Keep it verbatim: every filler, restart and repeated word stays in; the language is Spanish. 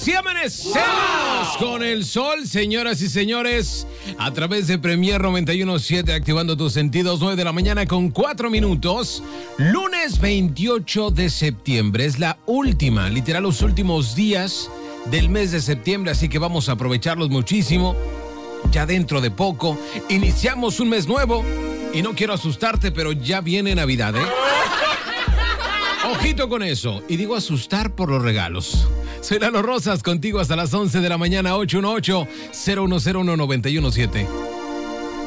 Así amanecemos con el sol, señoras y señores, a través de Premier noventa y uno punto siete, activando tus sentidos. Nueve de la mañana con cuatro minutos. Lunes veintiocho de septiembre. Es la última, literal, los últimos días del mes de septiembre, así que vamos a aprovecharlos muchísimo. Ya dentro de poco iniciamos un mes nuevo y no quiero asustarte, pero ya viene Navidad, ¿eh? Ojito con eso. Y digo asustar por los regalos. Soy Lalo Rosas, contigo hasta las once de la mañana. Ocho uno ocho, cero uno cero uno, nueve uno siete.